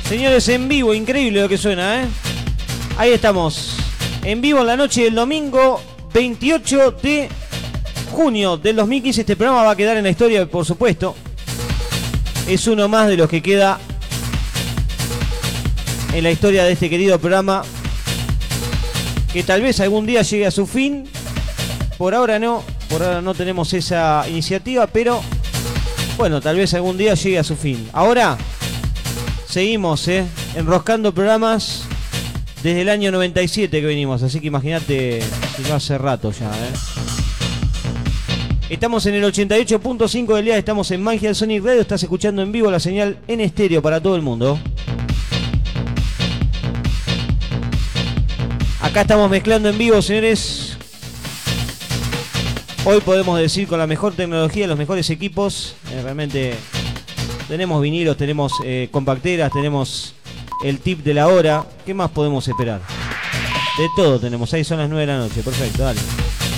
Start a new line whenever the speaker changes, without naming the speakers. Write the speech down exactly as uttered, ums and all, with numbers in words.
Señores, en vivo, increíble lo que suena, ¿eh? Ahí estamos, en vivo en la noche del domingo veintiocho de junio del dos mil quince. Este programa va a quedar en la historia, por supuesto. Es uno más de los que queda en la historia de este querido programa, que tal vez algún día llegue a su fin. Por ahora no, por ahora no tenemos esa iniciativa, pero bueno, tal vez algún día llegue a su fin. Ahora seguimos, eh, enroscando programas desde el año noventa y siete que venimos, así que imagínate si no hace rato ya, eh. Estamos en el ochenta y ocho punto cinco del día, estamos en Magia del Sonic Radio, estás escuchando en vivo la señal en estéreo para todo el mundo. Acá estamos mezclando en vivo, señores. Hoy podemos decir con la mejor tecnología, los mejores equipos. Eh, realmente tenemos vinilos, tenemos eh, compacteras, tenemos el tip de la hora. ¿Qué más podemos esperar? De todo tenemos. Ahí son las nueve de la noche. Perfecto, dale.